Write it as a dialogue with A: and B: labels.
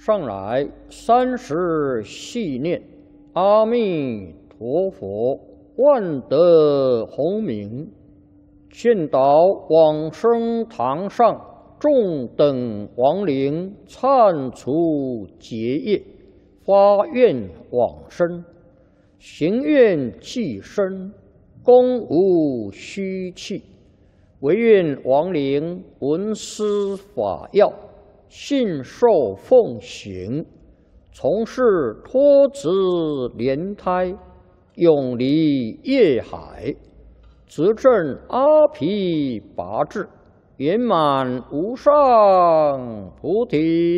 A: 上来30系念，阿弥陀佛，万德洪名，见到往生堂上众等亡灵忏除结业，发愿往生，行愿济身，功无虚弃，唯愿亡灵闻思法要，信受奉行，从事脱子莲胎，永离业海，执证阿毗跋致，圆满无上菩提。